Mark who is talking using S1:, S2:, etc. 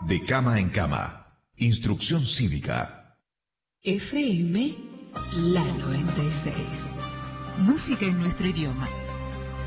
S1: De cama en cama. Instrucción cívica.
S2: FM La 96.
S3: Música en nuestro idioma.